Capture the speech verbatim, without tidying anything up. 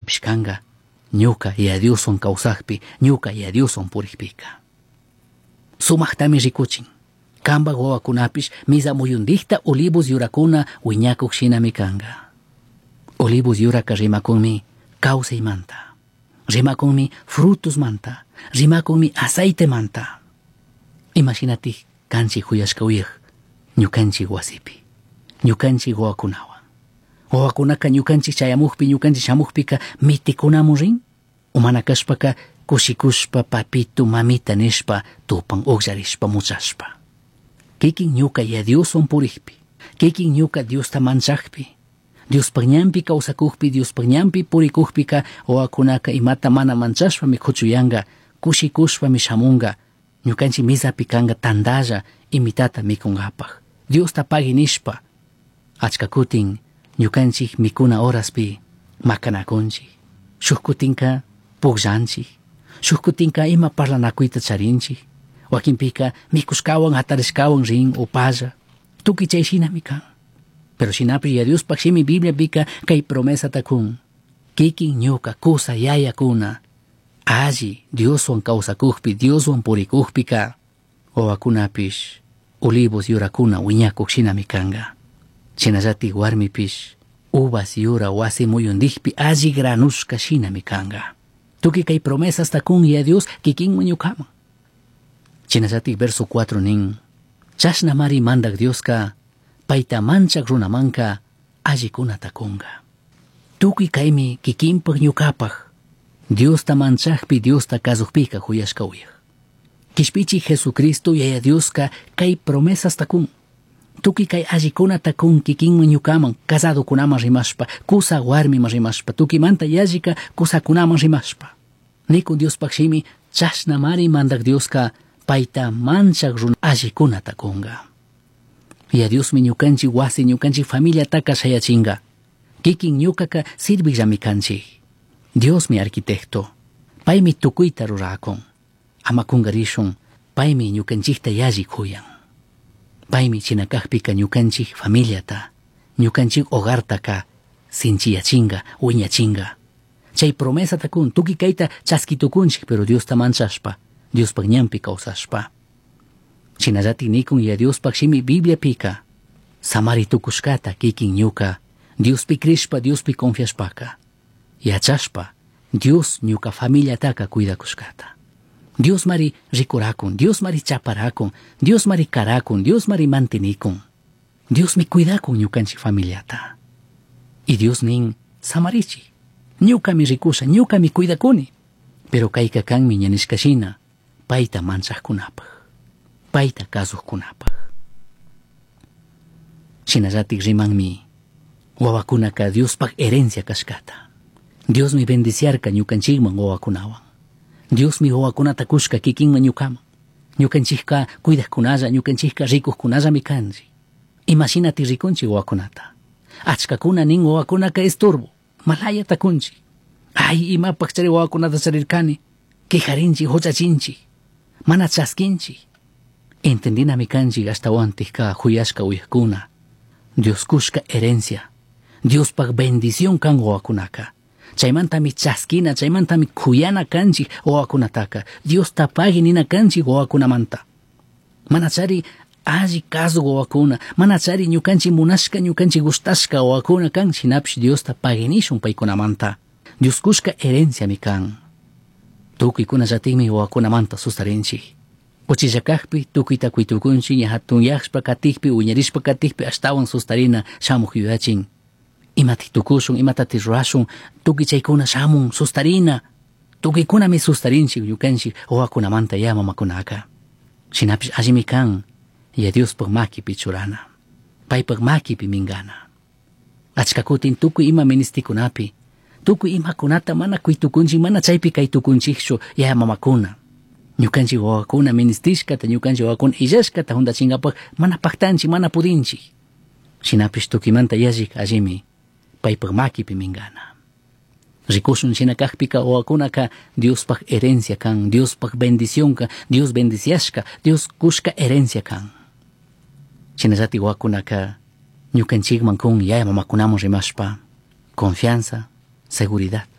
pishkanga, ñuka y adiós son causajpi, ñuka y adiós son purikpika. Sumaktami rikuchin. Kamba wawakunapish misa muyundikta olivos yurakuna wiñakuk shinami kanga. Olivos yuraka rimakunmi kawsaymanta. Rimakunmi frutos manta. Rimakunmi aceite manta. Imaginati kanchi huyashka uyaj. Ñukanchi wasipi. Ñukanchi wawakunawan. Wawakunaka ñukanchi chayamukpi ñukanchi shamukpika mitikunamun rin. Umanakashpaka kushikushpa papitu mamita nishpa tupan uqllarishpa muchashpa. Kikin ñuka ya Dios son purikpi. Kikin ñuka Dios ta manchakpi. Dios pañampi kausakukpi, Dios pañampi purikukpika wawakunaka imata mana manchashpa mi kuchuyanga, kushikushpa mi shamunga, ñukanchi misapi kanga tandalla imitata mikungapaj. Dios ta paginishpa. Achka kutin ñukanchik mikuna horaspi makanakunchik. Shuk kutinka pugllanchik. Shuk kutinka ima parlanakuyta charinchik. Wakinpika mikushkawan hatarishkawan rin upalla. Tuki chayshinami kan. Pero shinapi ya Dios pakshimi Biblia pika kay promesa takun. Kikin ñuka kusa yaya kuna. Alli Dios wan kawsakukpi, Dios wan purikukpika. Wawakunapish olivos yurakuna wiñakuk shinami kanga. Chinallati warmipish uvas yura wasi muyundikpi alli granushka shinami kanga. Tuki kay promesas takun ya Dios kikin ñukama. Chinallati verso cuatro nin. Chashna mari mandak Dioska paita manchak runamanka allikuna takunga. Tuki kaymi kikinpag ñukapaj. Dios ta manchakpi Dios ta kazukpika huyashka uyaj. Kishpichi Jesucristo yaya Dioska kay promesas takun. Tuki kay allikuna takun kikinman ñukaman casado kunaman rimashpa, kusa warmiman rimashpa, tuki manta yallika kusa kunaman rimashpa. Nikun Dios pakshimi chashna mari mandak Dioska paita manchak runa allikuna takunga. Ya Dios mi ñukanchi wasi ñukanchi familia taka shayachinga. Kikin ñukaka sirviklami kanchi. Dios mi arquitecto. Pay mi tukuyta rurakun. Amakungarishun pay mi ñukanchikta yallik huyan. Pay mi chinakajpika ñukanchik familiata, ñukanchik hogartaka sinchiyachinga, wiñachinga. Chay promesa takun tuki kayta chaskitukunchik pero Dios ta manchashpa, Dios pak ñampi kawsashpa. Chinallati nikun ya Dios pak shimi Biblia pika. Samari tukushkata kikin ñuka, Dios pi krishpa, Dios pi confiashpaka. Yachashpa, Dios ñuka familia taka cuidakushkata. Dios mari rikurakun, Dios mari chaparakun, Dios mari karakun, Dios mari mantinikun. Dios mi cuidakun ñukanchik familiata. Y Dios nin samarichi. Ñuka mi rikusha, ñuka mi cuidakuni. Pero kayka kanmi ñanishkashina, paita manchakkunapaj. Paita kasuqkunapaj. Shinallatik rimanmi wawakunaka Dios pak herencia kashkata. Dios mi bendiciarka ñukanchikman wawakunawan. Dios mi wawakunata kushka kikinman ñukaman. Ñukanchikka cuidaqkunalla, ñukanchikka rikuqkunalla mi kanchi. Imaginati rikunchi wawakunata. Achkakuna nin wawakunaka estorbo. Malaya takunchi. Ay, imapak chari wawakunata charirkani. Quijarinchi, hochachinchi. Mana chaskinchi. Entendina mi kanchi hasta wantika huyashka uyakuna. Dios kushka herencia. Dios pak bendición kan wawakunaka. Chaymanta mi chaskina, chaymanta mi kuyana kanchi wawakunataka. Dios tapagi nina kanchi wawakunamanta. Manachari alli kasu wawakuna. Manachari ñukanchi munashka, ñukanchi gustashka wawakuna kan shinapsh Dios tapaginishun paykunamanta. Dios kushka herencia mi kan. Tukuykuna llatikmi wawakunamanta sustarinchi. Uchillakajpi tukuyta kuytukunchi ña hatun llaqshpa katikpi wiñarishpa katikpi ashtawan sustarina shamuq yuyachin. Imati tukushun, imatati rurashun, tuki chaykuna shamun, sustarina. Tukiykuna mi sustarinchik ñukanchik wawakunamanta ya mamakunaka. Shinapish allimi kan, ya Dios pak makipi churana. Pay pak makipi mingana. Achka kutin tukuy ima ministikunapi, tukuy imakunata mana kuytukunchik, mana chaypi kaytukunchikshu ya mamakuna. Ñukanchik wawakuna ministishkata, ñukanchik wawakuna illashkata hundachingapak mana paktanchik, mana pudinchik. Shinapish tukimanta yallik allimi paypak makipi mingana. Rikushun shinakajpika wawakunaka Dios pak herencia kan, Dios pak bendición kan, Dios bendiciashka, Dios kushka herencia kan. Shinallati wawakunaka ñukanchikman kun yaya mamakunaman rimashpa confianza, seguridad.